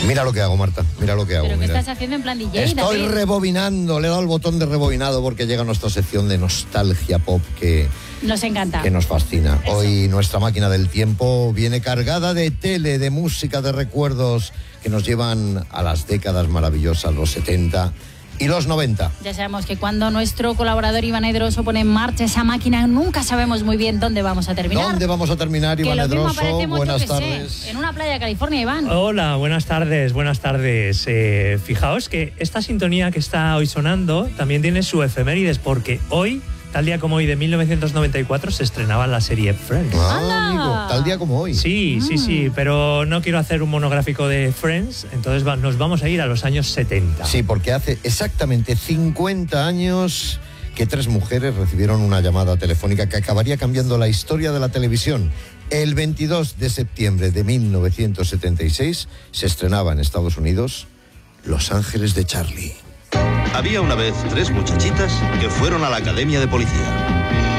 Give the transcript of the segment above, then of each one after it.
Mira lo que hago, Marta, mira lo que hago. ¿Pero qué mira. estás haciendo en plan DJ? Estoy David? rebobinando, le he dado el botón de rebobinado porque llega nuestra sección de nostalgia pop que Nos encanta. nos fascina. Hoy nuestra máquina del tiempo viene cargada de tele, de música, de recuerdos que nos llevan a las décadas maravillosas, los 70 y los 90. Ya sabemos que cuando nuestro colaborador Iván Edroso pone en marcha esa máquina, nunca sabemos muy bien dónde vamos a terminar. ¿Dónde vamos a terminar, Iván Que lo mismo Edroso? aparecemos, Buenas yo qué sé, tardes. en una playa de California, Iván. Hola, buenas tardes, buenas tardes. Fijaos que esta sintonía que está hoy sonando también tiene su efemérides, porque hoy, tal día como hoy de 1994, se estrenaba la serie Friends. ¡Anda! Amigo, tal día como hoy. Sí, pero no quiero hacer un monográfico de Friends, entonces nos vamos a ir a los años 70. Sí, porque hace exactamente 50 años que 3 mujeres recibieron una llamada telefónica que acabaría cambiando la historia de la televisión. El 22 de septiembre de 1976 se estrenaba en Estados Unidos Los Ángeles de Charlie. Había una vez 3 muchachitas que fueron a la academia de policía.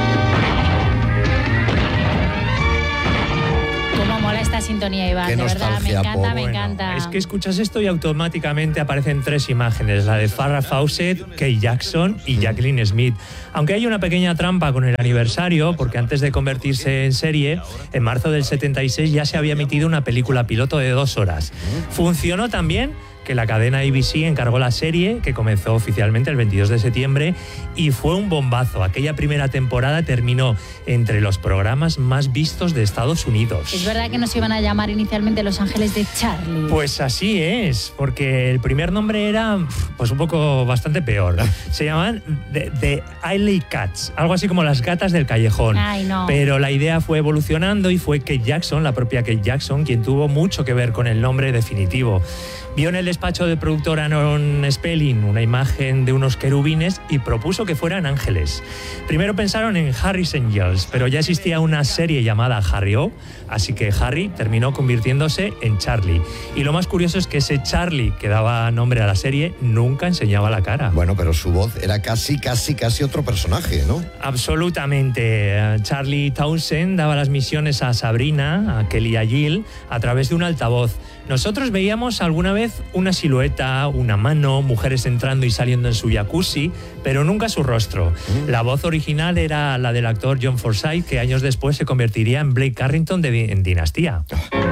Cómo mola esta sintonía, Iván. Qué De verdad, me nostalgia, encanta, po. me encanta. Es que escuchas esto y automáticamente aparecen 3 imágenes, la de Farrah Fawcett, Kate Jackson y Jacqueline Smith. Aunque hay una pequeña trampa con el aniversario, porque antes de convertirse en serie, en marzo del 76 ya se había emitido una película piloto de 2 horas. Funcionó tan bien que la cadena ABC encargó la serie, que comenzó oficialmente el 22 de septiembre, y fue un bombazo. Aquella primera temporada terminó entre los programas más vistos de Estados Unidos. Es verdad que nos iban a llamar inicialmente Los Ángeles de Charlie. Pues así es, porque el primer nombre era pues un poco bastante peor. Se llamaban The Alley Cats, algo así como las gatas del callejón. Ay, no. Pero la idea fue evolucionando y fue Kate Jackson, la propia Kate Jackson, quien tuvo mucho que ver con el nombre definitivo. Vio en el despacho del productor Aaron Spelling una imagen de unos querubines y propuso que fueran ángeles. Primero pensaron en Harry's Angels, pero ya existía una serie llamada Harry O, así que Harry terminó convirtiéndose en Charlie. Y lo más curioso es que ese Charlie que daba nombre a la serie nunca enseñaba la cara. Bueno, pero su voz era casi otro personaje, ¿no? Absolutamente. Charlie Townsend daba las misiones a Sabrina, a Kelly y a Jill a través de un altavoz. Nosotros veíamos alguna vez una silueta, una mano, mujeres entrando y saliendo en su jacuzzi, pero nunca su rostro. La voz original era la del actor John Forsythe, que años después se convertiría en Blake Carrington en Dinastía.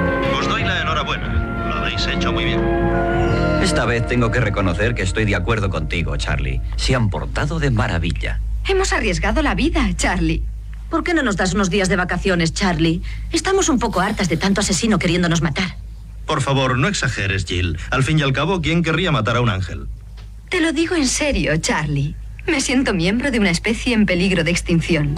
Os doy la enhorabuena. Lo habéis hecho muy bien. Esta vez tengo que reconocer que estoy de acuerdo contigo, Charlie. Se han portado de maravilla. Hemos arriesgado la vida, Charlie. ¿Por qué no nos das unos días de vacaciones, Charlie? Estamos un poco hartas de tanto asesino queriéndonos matar. Por favor, no exageres, Jill. Al fin y al cabo, ¿quién querría matar a un ángel? Te lo digo en serio, Charlie. Me siento miembro de una especie en peligro de extinción.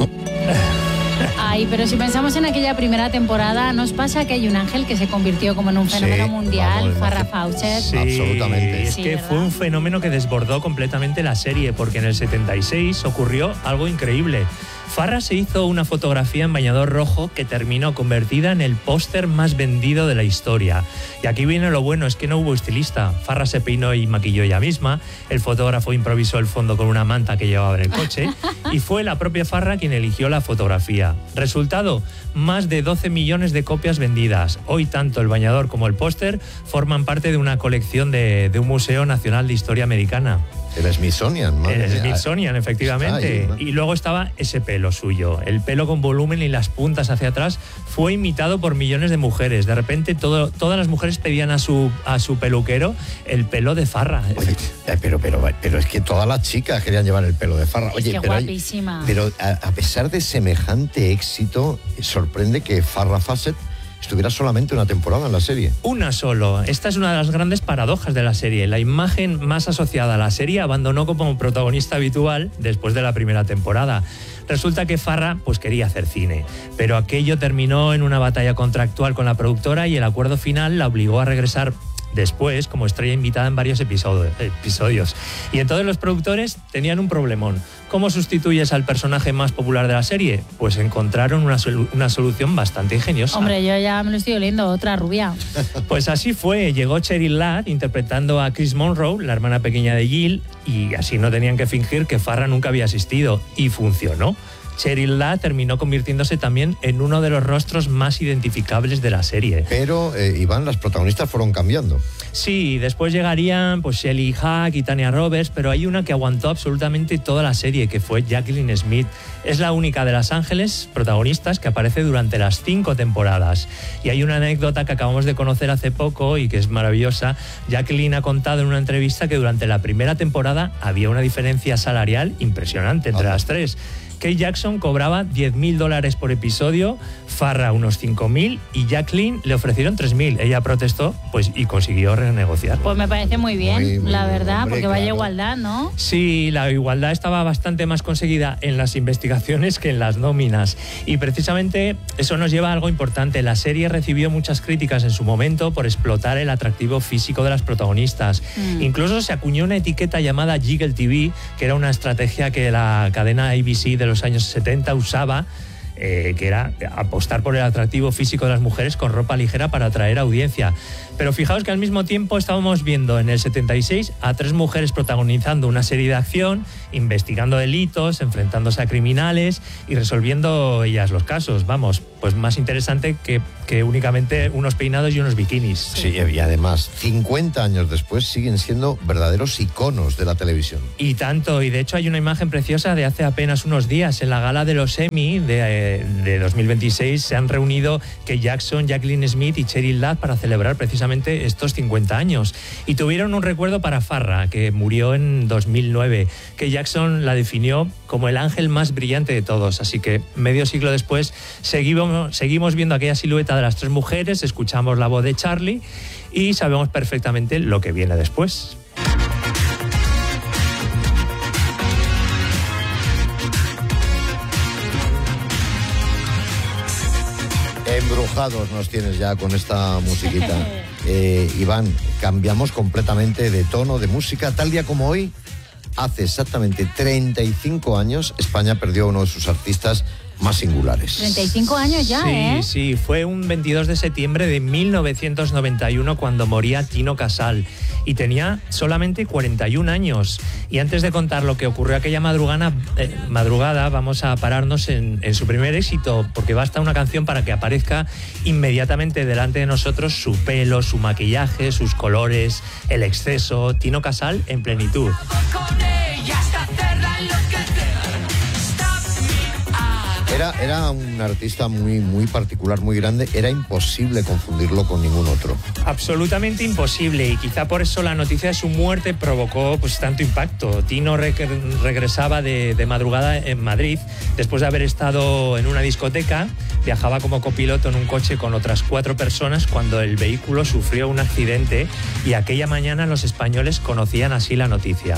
Ay, pero si pensamos en aquella primera temporada, ¿nos pasa que hay un ángel que se convirtió como en un fenómeno Sí, mundial? vamos, Farrah imagínate. Fawcett. Sí, Absolutamente. Es Sí, que ¿verdad? fue un fenómeno que desbordó completamente la serie, porque en el 76 ocurrió algo increíble. Farrah se hizo una fotografía en bañador rojo que terminó convertida en el póster más vendido de la historia. Y aquí viene lo bueno, es que no hubo estilista. Farrah se peinó y maquilló ella misma, el fotógrafo improvisó el fondo con una manta que llevaba en el coche y fue la propia Farrah quien eligió la fotografía. Resultado, más de 12 millones de copias vendidas. Hoy tanto el bañador como el póster forman parte de una colección de un Museo Nacional de Historia Americana. El Smithsonian, madre El mía. Smithsonian, efectivamente. Está ahí, ¿no? Y luego estaba ese pelo suyo. El pelo con volumen y las puntas hacia atrás fue imitado por millones de mujeres. De repente todas las mujeres pedían a su peluquero el pelo de Farrah. Oye, pero es que todas las chicas querían llevar el pelo de Farrah. Oye, que pero guapísima. Pero a pesar de semejante éxito, sorprende que Farrah Fawcett estuviera solamente una temporada en la serie. Una solo. Esta es una de las grandes paradojas de la serie. La imagen más asociada a la serie abandonó como protagonista habitual después de la primera temporada. Resulta que Farrah pues quería hacer cine, pero aquello terminó en una batalla contractual con la productora y el acuerdo final la obligó a regresar después como estrella invitada en varios episodios. Y entonces los productores tenían un problemón. ¿Cómo sustituyes al personaje más popular de la serie? Pues encontraron una solución bastante ingeniosa. Hombre, yo ya me lo estoy oliendo, otra rubia. Pues así fue, llegó Cheryl Ladd interpretando a Chris Monroe, la hermana pequeña de Jill, y así no tenían que fingir que Farrah nunca había asistido, y funcionó. Cheryl Ladd terminó convirtiéndose también en uno de los rostros más identificables de la serie. Pero, Iván, las protagonistas fueron cambiando. Sí, después llegarían pues Shelley Hack y Tanya Roberts, pero hay una que aguantó absolutamente toda la serie, que fue Jacqueline Smith. Es la única de Los Ángeles protagonistas que aparece durante las 5 temporadas. Y hay una anécdota que acabamos de conocer hace poco y que es maravillosa. Jacqueline ha contado en una entrevista que durante la primera temporada había una diferencia salarial impresionante entre las tres. Kate Jackson cobraba $10.000 por episodio, Farrah unos 5.000 y Jacqueline le ofrecieron 3.000. Ella protestó pues, y consiguió renegociar. Pues me parece muy bien, la verdad, hombre, porque claro. vaya igualdad, ¿no? Sí, la igualdad estaba bastante más conseguida en las investigaciones que en las nóminas. Y precisamente eso nos lleva a algo importante. La serie recibió muchas críticas en su momento por explotar el atractivo físico de las protagonistas. Incluso se acuñó una etiqueta llamada Jiggle TV, que era una estrategia que la cadena ABC de los años 70 usaba, que era apostar por el atractivo físico de las mujeres con ropa ligera para atraer audiencia. Pero fijaos que al mismo tiempo estábamos viendo en el 76 a 3 mujeres protagonizando una serie de acción, investigando delitos, enfrentándose a criminales y resolviendo ellas los casos. Vamos, pues más interesante que únicamente unos peinados y unos bikinis. Sí, y además, 50 años después siguen siendo verdaderos iconos de la televisión. Y tanto, y de hecho hay una imagen preciosa de hace apenas unos días. En la gala de los Emmy de 2026 se han reunido Kate Jackson, Jacqueline Smith y Cheryl Ladd para celebrar precisamente estos 50 años. Y tuvieron un recuerdo para Farrah, que murió en 2009. Kate Jackson la definió como el ángel más brillante de todos. Así que medio siglo después seguimos viendo aquella silueta de las 3 mujeres, escuchamos la voz de Charlie y sabemos perfectamente lo que viene después. Embrujados nos tienes ya con esta musiquita. Iván, cambiamos completamente de tono, de música. Tal día como hoy, hace exactamente 35 años, España perdió a uno de sus artistas más singulares. 35 años ya, Sí, sí, fue un 22 de septiembre de 1991 cuando moría Tino Casal y tenía solamente 41 años. Y antes de contar lo que ocurrió aquella madrugada, vamos a pararnos en su primer éxito, porque basta una canción para que aparezca inmediatamente delante de nosotros su pelo, su maquillaje, sus colores, el exceso. Tino Casal en plenitud. Era un artista muy particular, muy grande. Era imposible confundirlo con ningún otro. Absolutamente imposible, y quizá por eso la noticia de su muerte provocó pues tanto impacto. Tino regresaba de madrugada en Madrid después de haber estado en una discoteca. Viajaba como copiloto en un coche con otras 4 personas cuando el vehículo sufrió un accidente, y aquella mañana los españoles conocían así la noticia.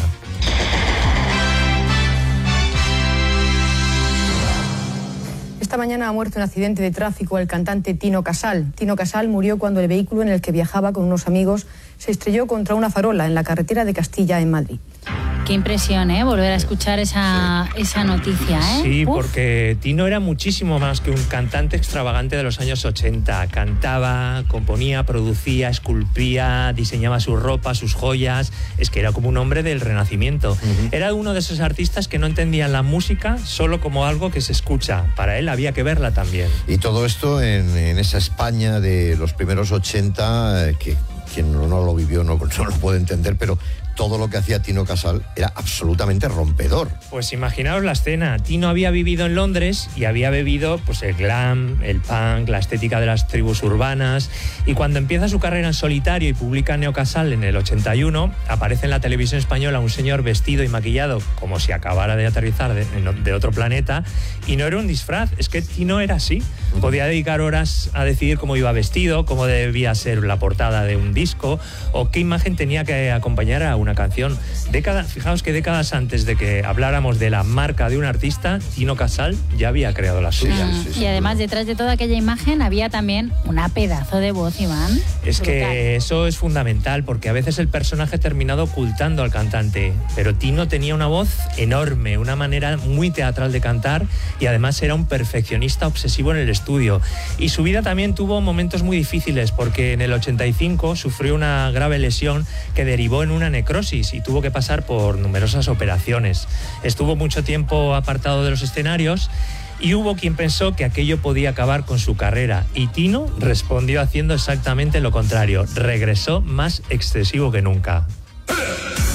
Esta mañana ha muerto en un accidente de tráfico el cantante Tino Casal. Tino Casal murió cuando el vehículo en el que viajaba con unos amigos se estrelló contra una farola en la carretera de Castilla, en Madrid. Qué impresión, volver a escuchar esa noticia, Sí, porque Tino era muchísimo más que un cantante extravagante de los años 80. Cantaba, componía, producía, esculpía, diseñaba su ropa, sus joyas. Es que era como un hombre del Renacimiento. Era uno de esos artistas que no entendían la música solo como algo que se escucha. Para él había que verla también. Y todo esto en esa España de los primeros 80, que quien no lo vivió no lo puede entender, pero todo lo que hacía Tino Casal era absolutamente rompedor. Pues imaginaos la escena. Tino había vivido en Londres y había bebido pues el glam, el punk, la estética de las tribus urbanas, y cuando empieza su carrera en solitario y publica Neo Casal en el 81, aparece en la televisión española un señor vestido y maquillado como si acabara de aterrizar de otro planeta, y no era un disfraz, es que Tino era así. Podía dedicar horas a decidir cómo iba vestido, cómo debía ser la portada de un disco o qué imagen tenía que acompañar a una canción. Fijaos que décadas antes de que habláramos de la marca de un artista, Tino Casal ya había creado la suya. Y además detrás de toda aquella imagen había también una pedazo de voz, Iván. Es que eso es fundamental, porque a veces el personaje ha terminado ocultando al cantante, pero Tino tenía una voz enorme, una manera muy teatral de cantar, y además era un perfeccionista obsesivo en el estudio. Y su vida también tuvo momentos muy difíciles, porque en el 85 sufrió una grave lesión que derivó en una necrosis necrosis y tuvo que pasar por numerosas operaciones. Estuvo mucho tiempo apartado de los escenarios y hubo quien pensó que aquello podía acabar con su carrera. Y Tino respondió haciendo exactamente lo contrario. Regresó más excesivo que nunca.